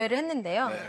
를 했는데요. 네.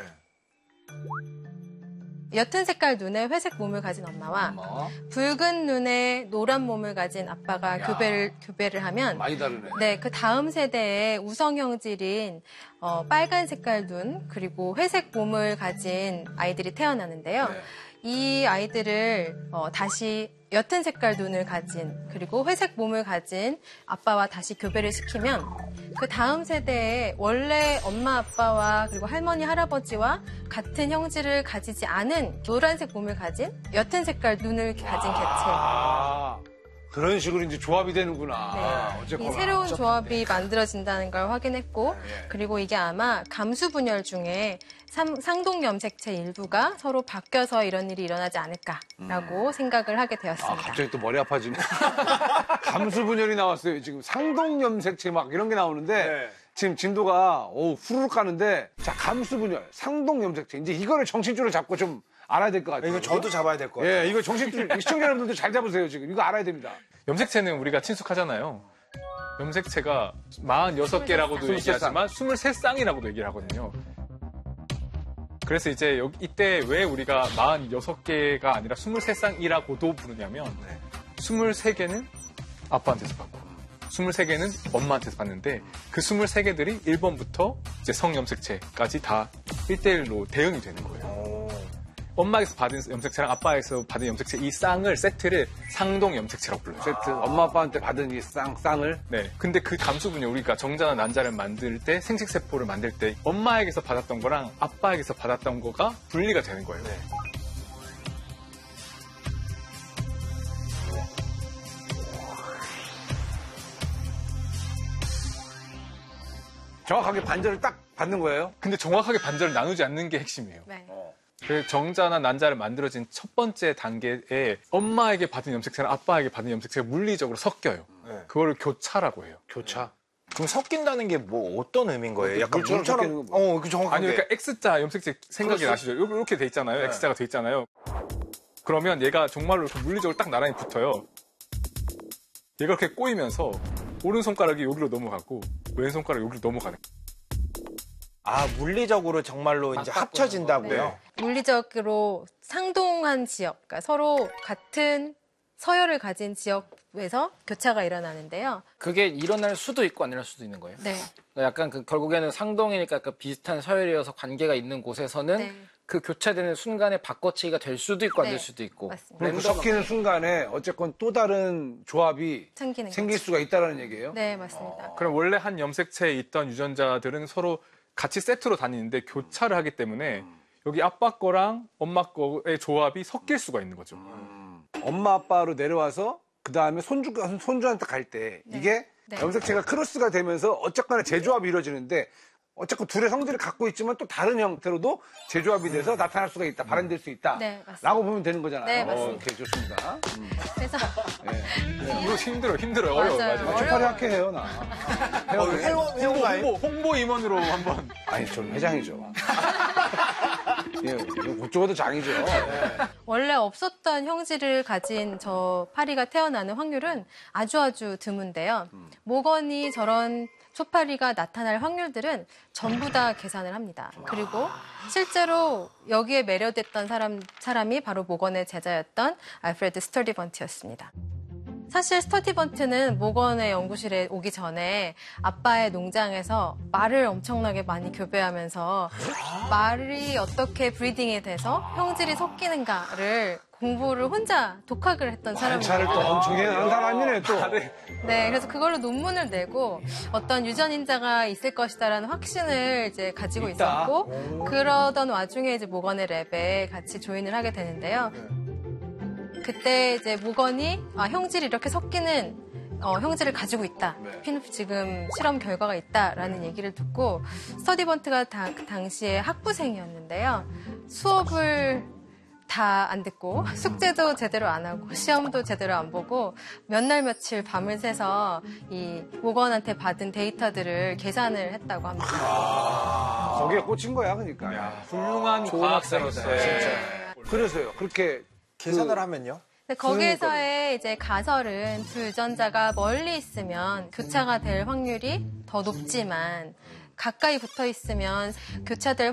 옅은 색깔 눈에 회색 몸을 가진 엄마와 붉은 눈에 노란 몸을 가진 아빠가 교배를 하면 많이 다르네. 네, 그 다음 세대의 우성 형질인 빨간 색깔 눈 그리고 회색 몸을 가진 아이들이 태어나는데요. 네. 이 아이들을 다시 옅은 색깔 눈을 가진 그리고 회색 몸을 가진 아빠와 다시 교배를 시키면 그 다음 세대에 원래 엄마 아빠와 그리고 할머니 할아버지와 같은 형질을 가지지 않은 노란색 몸을 가진 옅은 색깔 눈을 가진 개체. 그런 식으로 이제 조합이 되는구나. 네. 어쨌거나. 이 새로운 조합이 만들어진다는 걸 확인했고 네. 그리고 이게 아마 감수 분열 중에 상동 염색체 일부가 서로 바뀌어서 이런 일이 일어나지 않을까라고 생각을 하게 되었습니다. 갑자기 또 머리 아파지네. 감수 분열이 나왔어요. 지금 상동 염색체 막 이런 게 나오는데 지금 진도가 후루룩 가는데 자 감수 분열, 상동 염색체 이제 이거를 정신줄을 잡고 좀 알아야 될 것 같아요. 이거 저도 잡아야 될 것 같아요. 예, 이거 정신줄 시청자 여러분들도 잘 잡으세요 지금. 이거 알아야 됩니다. 염색체는 우리가 친숙하잖아요. 염색체가 46개라고도 얘기하지만 23쌍이라고도 얘기를 하거든요. 그래서 이제 이때 왜 우리가 46개가 아니라 23쌍이라고도 부르냐면 23개는 아빠한테서 받고 23개는 엄마한테서 받는데 그 23개들이 1번부터 이제 성염색체까지 다 1대1로 대응이 되는 거예요. 엄마에서 받은 염색체랑 아빠에서 받은 염색체 이 쌍을 세트를 상동 염색체라고 불러요. 세트 엄마 아빠한테 받은 이 쌍을 네. 근데 그 감수분열 우리가 정자나 난자를 만들 때 생식세포를 만들 때 엄마에게서 받았던 거랑 아빠에게서 받았던 거가 분리가 되는 거예요. 네. 정확하게 반절을 딱 받는 거예요? 근데 정확하게 반절을 나누지 않는 게 핵심이에요. 네. 그 정자나 난자를 만들어진 첫 번째 단계에 엄마에게 받은 염색체랑 아빠에게 받은 염색체가 물리적으로 섞여요. 그거를 교차라고 해요. 교차. 그럼 섞인다는 게 뭐 어떤 의미인 거예요? 약간 물처럼 물처럼. 섞이는 거. 그 정확하게. 아니 그러니까 X자 염색체 생각이 나시죠? 이렇게 돼 있잖아요. X자가 돼 있잖아요. 그러면 얘가 정말로 물리적으로 딱 나란히 붙어요. 얘가 그렇게 꼬이면서 오른손가락이 여기로 넘어가고 왼손가락이 여기로 넘어가는 거예요. 물리적으로 정말로 이제 합쳐진다고요? 네. 물리적으로 상동한 지역, 그러니까 서로 같은 서열을 가진 지역에서 교차가 일어나는데요. 그게 일어날 수도 있고 안 일어날 수도 있는 거예요? 네. 약간 결국에는 상동이니까 약간 비슷한 서열이어서 관계가 있는 곳에서는 네. 그 교차되는 순간에 바꿔치기가 될 수도 있고 안 될 네. 수도 있고. 맞습니다. 그럼 그 섞이는 순간에 어쨌건 또 다른 조합이 생길 수가 있다는 얘기예요? 네, 맞습니다. 그럼 원래 한 염색체에 있던 유전자들은 서로 같이 세트로 다니는데 교차를 하기 때문에 여기 아빠 거랑 엄마 거의 조합이 섞일 수가 있는 거죠. 엄마 아빠로 내려와서 그 다음에 손주한테 갈 때 이게 염색체가 크로스가 되면서 어쨌거나 재조합이 이루어지는데 어쨌건 둘의 성질을 갖고 있지만 또 다른 형태로도 재조합이 돼서 나타날 수가 있다, 발현될 수 있다. 네, 맞습니다. 라고 보면 되는 거잖아요. 네, 맞습니다. 오케이, 좋습니다. 그래서 이거 힘들어요. 어려워요. 맞아요. 초파리 학회 해요, 나. 홍보 임원으로 한번. 아니, 저는 회장이죠. 예, 그쪽도 장이죠. 원래 없었던 형질을 가진 저 파리가 태어나는 확률은 아주 드문데요. 모건이 저런 초파리가 나타날 확률들은 전부 다 계산을 합니다. 그리고 실제로 여기에 매료됐던 사람이 바로 모건의 제자였던 알프레드 스터디번트였습니다. 사실 스터디번트는 모건의 연구실에 오기 전에 아빠의 농장에서 말을 엄청나게 많이 교배하면서 말이 어떻게 브리딩이 돼서 형질이 섞이는가를 공부를 혼자 독학을 했던 사람이에요. 관찰을 또 엄청 한 사람이네, 또. 네, 그래서 그걸로 논문을 내고 어떤 유전인자가 있을 것이다라는 확신을 이제 가지고 있었고 그러던 와중에 이제 모건의 랩에 같이 조인을 하게 되는데요. 그때 이제 모건이 형질이 이렇게 섞이는 형질을 가지고 있다. 지금 실험 결과가 있다라는 얘기를 듣고 스터디번트가 그 당시에 학부생이었는데요. 수업을 다 안 듣고 숙제도 제대로 안 하고 시험도 제대로 안 보고 몇 날 며칠 밤을 새서 이 모건한테 받은 데이터들을 계산을 했다고 합니다. 거기에 꽂힌 거야, 그러니까. 훌륭한 과학자로서. 진짜. 그래서요, 그렇게. 계산을 하면요? 거기에서의 이제 가설은 두 유전자가 멀리 있으면 교차가 될 확률이 더 높지만 가까이 붙어 있으면 교차될